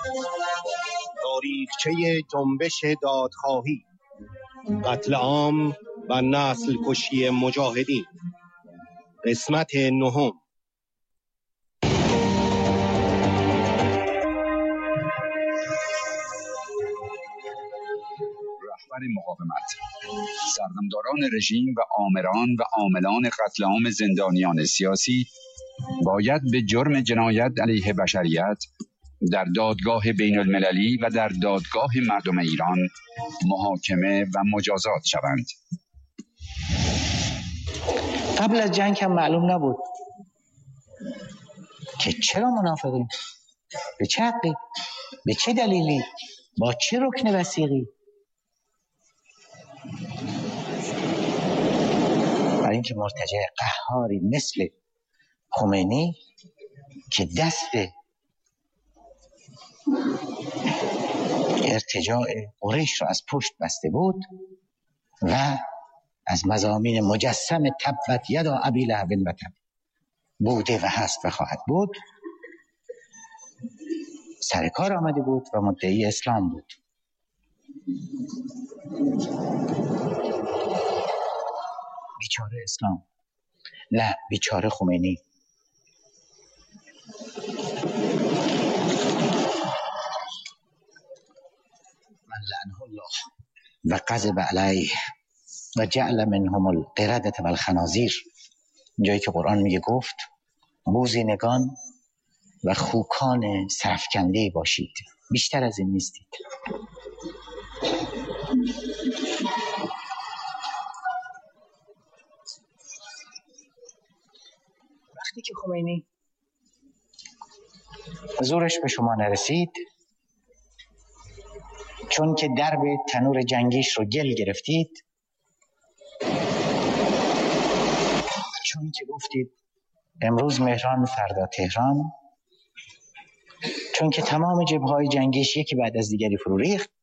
تاریخچه جنبش دادخواهی، قتل عام و نسل کشی مجاهدین، قسمت نهم. رهبر مقاومت، سردمداران رژیم و آمران و عاملان قتل عام زندانیان سیاسی باید به جرم جنایت علیه بشریت در دادگاه بین المللی و در دادگاه مردم ایران محاکمه و مجازات شوند. قبل از جنگ هم معلوم نبود که چرا منافقیم، به چه حقی، به چه دلیلی، با چه رکن وثیقی. برای اینکه مرتجع قهاری مثل خمینی که دست ارتجاع قریش را از پشت بسته بود و از مضامین مجسم تبت یدا ابی لهب و تب بوده و هست و خواهد بود، سر کار آمده بود و مدعی اسلام بود. بیچاره اسلام، نه بیچاره خمینی. من لعنه الله و غضب علیه و جعل منهم القردة و الخنازیر. جایی که قرآن میگه گفت بوزینگان و خوکان سرفکنده باشید، بیشتر از این نیستید. وقتی که خمینی زورش به شما نرسید، چون که درب تنور جنگیش رو گل گرفتید، چون که گفتید امروز مهران فردا تهران، چون که تمام جبهه‌های جنگیش یکی بعد از دیگری فرو ریخت،